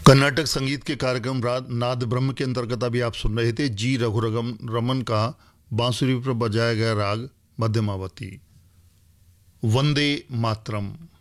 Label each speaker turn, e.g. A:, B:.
A: कर्नाटक संगीत के कार्यक्रम नाद ब्रह्म के अंतर्गत अभी आप सुन रहे थे जी रघुरमन का बांसुरी पर बजाया गया राग मध्यमावती। वंदे मातरम।